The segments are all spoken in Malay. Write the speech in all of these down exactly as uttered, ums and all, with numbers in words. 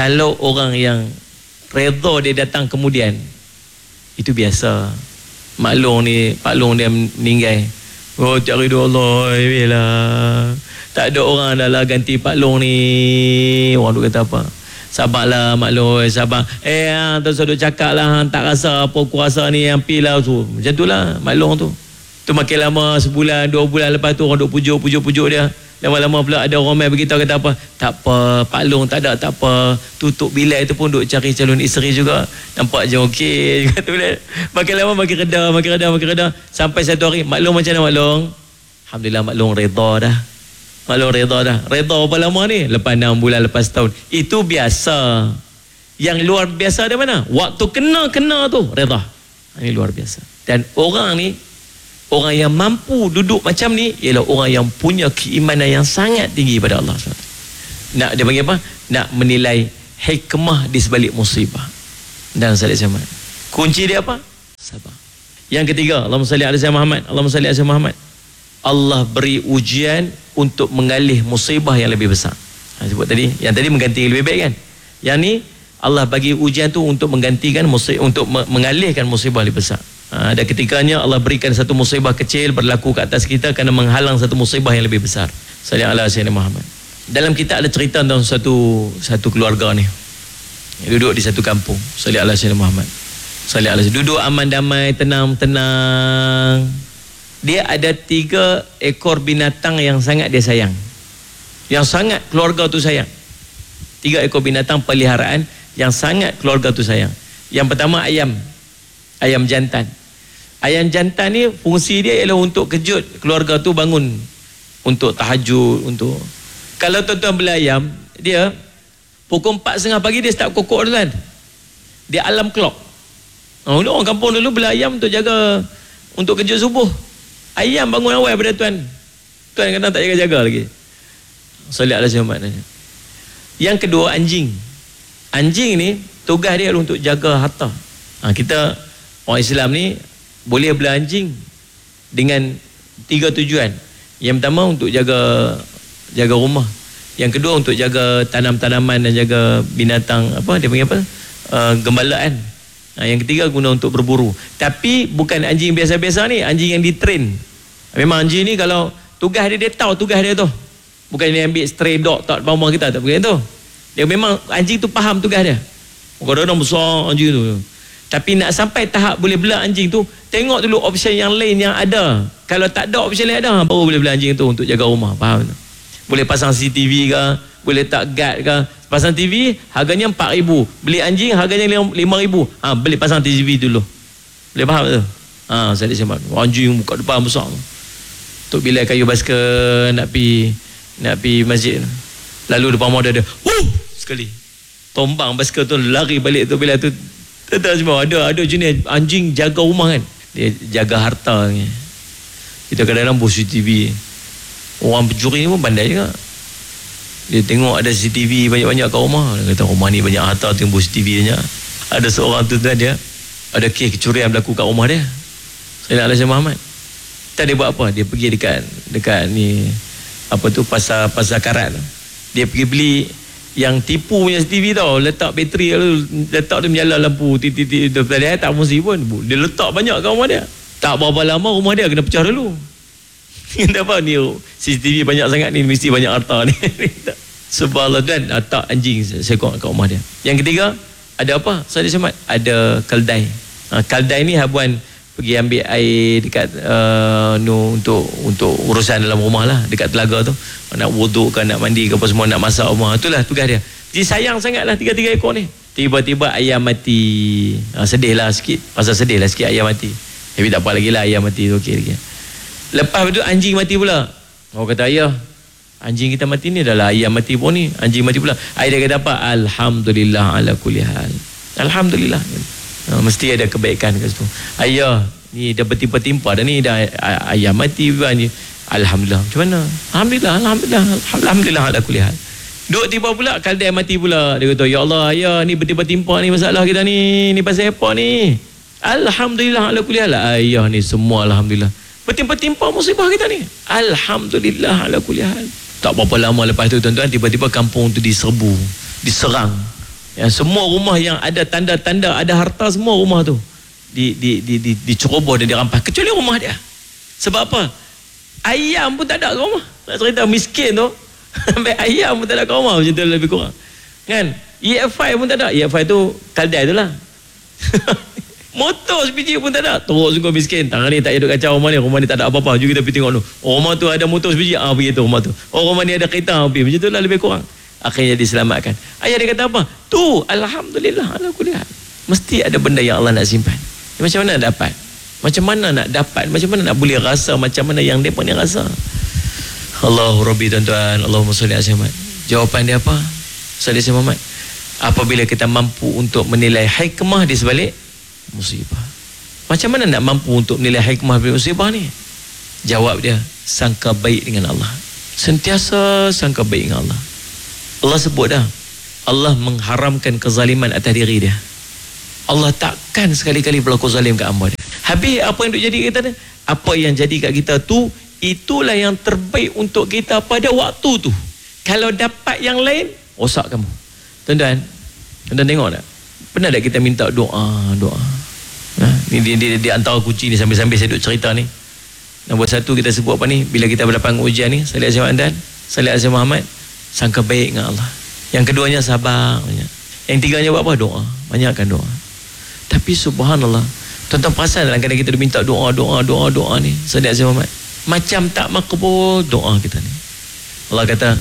Kalau orang yang redha dia datang kemudian, itu biasa. Mak Long ni, Pak Long dia meninggal. Oh, cari doa Allah, lah. Tak ada orang dah lah ganti Pak Long ni. Orang tu kata apa? Sabarlah Mak Long, sabar. Eh, tu sudah cakap lah, tak rasa apa kuasa ni yang pilah tu. Macam tu lah Mak Long tu. Tu makin lama, sebulan, dua bulan lepas tu orang duk pujuk, pujuk, pujuk dia. Lama-lama pula ada orang main beritahu kata apa? Tak apa, Pak Long tak ada, tak apa. Tutup bilai tu pun duk cari calon isteri juga. Nampak je okey. Makin lama makin reda, makin reda, makin reda. Sampai satu hari, Mak Long macam mana Mak Long? Alhamdulillah Mak Long reda dah. Mak Long reda dah. Reda berapa lama ni? Lepas enam bulan, lepas setahun. Itu biasa. Yang luar biasa dari mana? Waktu kena-kena tu reda. Ini luar biasa. Dan orang ni, orang yang mampu duduk macam ni ialah orang yang punya keimanan yang sangat tinggi pada Allah subhanahu wa taala. Nak dia panggil apa? Nak menilai hikmah di sebalik musibah. Dan salih sama. Kunci dia apa? Sabar. Yang ketiga, Allahumma salli ala sayyidina Muhammad. Allahumma salli ala sayyidina Muhammad. Allah beri ujian untuk mengalih musibah yang lebih besar. Ha, sebut tadi, yang tadi mengganti yang lebih baik kan? Yang ni Allah bagi ujian tu untuk menggantikan musibah, untuk mengalihkan musibah lebih besar. Ha, ada ketikanya Allah berikan satu musibah kecil berlaku ke atas kita kerana menghalang satu musibah yang lebih besar. Salli ala sayyidina Muhammad. Dalam kitab ada cerita tentang satu satu keluarga ni. Duduk di satu kampung. Salli ala sayyidina Muhammad. Salli ala sayyidina. Duduk aman damai, tenang tenang. Dia ada tiga ekor binatang yang sangat dia sayang. Yang sangat keluarga tu sayang. Tiga ekor binatang peliharaan yang sangat keluarga tu sayang. Yang pertama ayam. Ayam jantan. Ayam jantan ni fungsi dia ialah untuk kejut keluarga tu bangun, untuk tahajud, untuk. Kalau tuan-tuan beli ayam, dia pukul empat tiga puluh pagi dia start kokok tu kan. Dia alarm clock. Oh, orang kampung dulu beli ayam untuk jaga, untuk kejut subuh. Ayam bangun awal pada tuan. Tuan kadang tak jaga-jaga lagi. Salli ala sayyidina Muhammad. Yang kedua anjing. Anjing ni tugas dia untuk jaga harta. Ha, kita orang Islam ni boleh beli anjing dengan tiga tujuan. Yang pertama untuk jaga jaga rumah. Yang kedua untuk jaga tanam-tanaman dan jaga binatang, apa dia panggil apa? Uh, gembalaan. Nah, yang ketiga guna untuk berburu. Tapi bukan anjing biasa-biasa ni, anjing yang ditrain. Memang anjing ni kalau tugas dia, dia tahu tugas dia tu. Bukan dia ambil stray dog tak rumah kita, tak begitu. Dia memang anjing tu faham tugas dia. Kadang-kadang besar anjing tu. Tapi nak sampai tahap boleh bela anjing tu, tengok dulu option yang lain yang ada. Kalau tak ada option lain ada, baru boleh bela anjing tu untuk jaga rumah. Faham tak? Boleh pasang C C T V ke, boleh tak guard ke. Pasang T V harganya empat ribu, beli anjing harganya lima ribu. Ha, beli pasang T V dulu. Boleh faham tu? Ha, saya sembang. Anjing kat depan besar. Tok Bilal kayu basikal nak pi nak pi masjid. Lalu depan rumah dia ada, wuh, sekali. Tombang basikal tu, lari balik Tok Bilal tu. Tak semua ada ada jenis anjing jaga rumah kan. Dia jaga harta ni. Kita kadang-kadang buat C C T V. Orang pencuri ni pun pandai juga. Dia tengok ada C C T V banyak-banyak kat rumah. Dia kata rumah ni banyak harta, tengok buat C C T V banyak. Ada seorang tu dia ada kes kecurian berlaku kat rumah dia. Saya nak Sayyidina Muhammad. Tak dia buat apa? Dia pergi dekat dekat ni apa tu pasar pasar karat. Dia pergi beli yang tipu punya C C T V tau, letak bateri lalu letak dia menyala lampu titik-titik tu tadi tak fungsi pun. Dia letak banyak kat rumah dia. Tak berapa lama rumah dia kena pecah dulu. Kenapa ni C C T V banyak sangat ni, mesti banyak harta ni. Subhanallah. Dan letak anjing seekor kat rumah dia. Yang ketiga ada apa? Saya semat ada keldai. Ha, keldai ni habuan pergi ambil air dekat uh, no, untuk untuk urusan dalam rumah lah, dekat telaga tu. Nak wuduk ke, nak mandi ke apa semua, nak masak rumah. Itulah tugas dia. Jadi sayang sangatlah tiga-tiga ekor ni. Tiba-tiba ayam mati. Ha, sedih lah sikit. Pasal sedih lah sikit ayam mati. Tapi tak apa lagi lah, ayam mati tu okey lagi. Lepas tu anjing mati pula. Orang kata ayah, anjing kita mati ni adalah ayam mati pun ni. Anjing mati pula. Ayah dia kata apa? Alhamdulillah ala kulli hal. Alhamdulillah. Ha, mesti ada kebaikan kat situ. Ayah, ni dah bertimpa-timpa dah ni, dah ayam mati pun. Alhamdulillah. Macam mana? Alhamdulillah, alhamdulillah, alhamdulillah ala kulli hal. Duk tiba pula keldai mati pula. Dia kata, ya Allah, ayah ni bertimpa-timpa ni masalah kita ni. Ni pasal apa ni? Alhamdulillah ala kulli hal. Ayah ni semua alhamdulillah. Bertimpa-timpa musibah kita ni. Alhamdulillah ala kulli hal. Tak berapa lama lepas tu tuan-tuan, tiba-tiba kampung tu diserbu, diserang Ya, semua rumah yang ada tanda-tanda ada harta, semua rumah tu di di di di diceroboh dan dirampas, kecuali rumah dia. Sebab apa? Ayam pun tak ada kat rumah. Nak cerita miskin tu sampai ayam pun tak ada kat rumah, macam tu lebih kurang. Kan? E F I pun tak ada. E F I tu kaldai tu lah. Motor sebiji pun tak ada. Teruk sungguh miskin. Tangan ni tak ada kacau rumah ni. Rumah ni tak ada apa-apa. Jom kita pergi tengok tu. Oh, rumah tu ada motor sebiji. Ah, pergi tu rumah tu. Oh, rumah ni ada kereta. Ah, pergi. Macam tu lah lebih kurang. Akhirnya diselamatkan. Ayah dia kata apa? Tu, alhamdulillah. Ala kulli hal. Mesti ada benda yang Allah nak simpan. Macam mana nak dapat? Macam mana nak dapat? Macam mana nak boleh rasa macam mana yang mereka ni rasa? Allahu Rabbi, tuan-tuan. Allahumma salli ala Muhammad. Jawapan dia apa? Salli ala Muhammad. Apabila kita mampu untuk menilai hikmah di sebalik musibah. Macam mana nak mampu untuk menilai hikmah di musibah ni? Jawab dia, sangka baik dengan Allah. Sentiasa sangka baik dengan Allah. Allah sebut dah, Allah mengharamkan kezaliman atas diri dia. Allah takkan sekali-kali berlaku zalim kat hamba dia. Habis apa yang duk jadi kita ni? Apa yang jadi kat kita tu, itulah yang terbaik untuk kita pada waktu tu. Kalau dapat yang lain, rosak kamu. Tuan-tuan, tuan-tuan tengok tak? Pernah tak kita minta doa, doa? Ha? Ni di, di, di antara kunci ni, sambil-sambil saya duk cerita ni. Nombor satu kita sebut apa ni? Bila kita berdepan ujian ni, salih azim andan, salih azim Muhammad, sangka baik dengan Allah. Yang keduanya sabar. Yang tiganya buat apa? Doa. Banyakkan doa. Tapi subhanallah, tuan-tuan perasan dalam kadang kita minta doa, doa, doa, doa ni, salih azim Muhammad, macam tak makbul doa kita ni. Allah kata,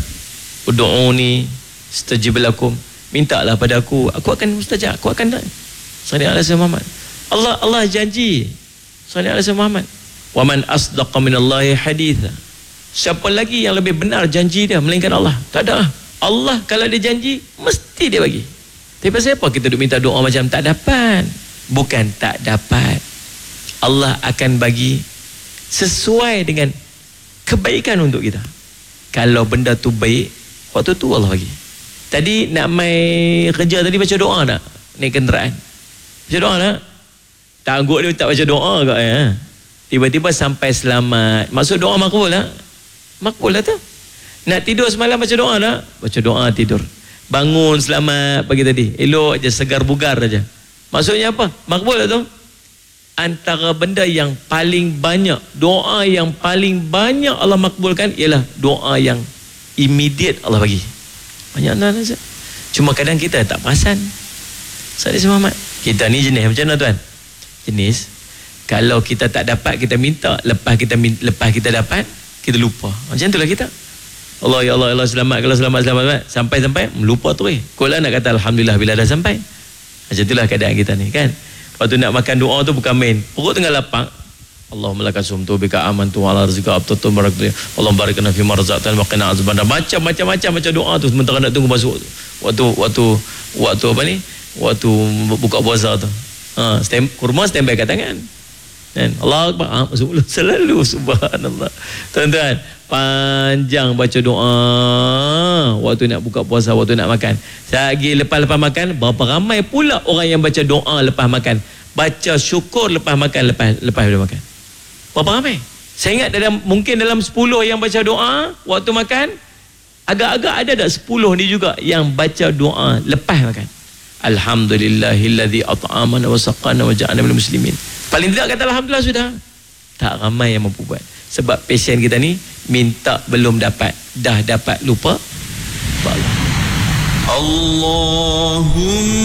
ud'uni stajib lakum, mintalah pada aku, aku akan mustajab, aku akan nak. Salih alaihi Muhammad. Allah Allah janji. Salih alaihi Muhammad. Wa man asdaqa minallahi haditha. Siapa lagi yang lebih benar janji dia melainkan Allah? Tak ada. Allah kalau dia janji mesti dia bagi. Tapi pasal apa kita duk minta doa macam tak dapat? Bukan tak dapat. Allah akan bagi sesuai dengan kebaikan untuk kita. Kalau benda tu baik, waktu tu Allah bagi. Tadi nak mai kerja tadi baca doa tak? Naik kenderaan. Baca doa tak? Tangguh dia tak baca doa kat ya. Tiba-tiba sampai selamat. Maksud doa makbul tak? Makbul lah tu. Nak tidur semalam baca doa tak? Baca doa tidur. Bangun selamat pagi tadi. Elok je, segar bugar aja. Maksudnya apa? Makbul lah tu. Antara benda yang paling banyak, doa yang paling banyak Allah makbulkan ialah doa yang immediate Allah bagi. Banyak lah saja. Cuma kadang kita tak perasan. Salih Muhammad. Kita ni jenis macam mana tuan? Jenis kalau kita tak dapat kita minta, lepas kita lepas kita dapat kita lupa. Macam itulah kita. Allah ya Allah, Allah selamat, kalau selamat selamat sampai-sampai lupa tu eh. Kau lah nak kata alhamdulillah bila dah sampai. Macam itulah keadaan kita ni kan. Waktu nak makan doa tu bukan main. Perut tengah lapang. Allahumma laka sumtu bika amantu ala rizqa abtatu barakatuh. Allahumma barikna fi ma razaqtana wa qina azabannar. Macam-macam macam macam doa tu sementara nak tunggu masuk waktu waktu waktu apa ni? Waktu buka puasa tu. Ha, stand, kurma standby kat tangan. Dan Allah Akbar, ha, masuk mulut selalu, subhanallah. Tuan-tuan, panjang baca doa waktu nak buka puasa, waktu nak makan. Lagi lepas-lepas makan, berapa ramai pula orang yang baca doa lepas makan, baca syukur lepas makan, lepas lepas dah makan. Berapa ramai? Saya ingat dalam mungkin dalam sepuluh yang baca doa waktu makan, agak-agak ada tak sepuluh ni juga yang baca doa lepas makan. Alhamdulillahilladzi at'amana wa saqana wa ja'alna minal muslimin. Paling tidak kata alhamdulillah sudah. Tak ramai yang mampu buat. Sebab pasien kita ni minta belum dapat, dah dapat lupa. Allah. Allahumma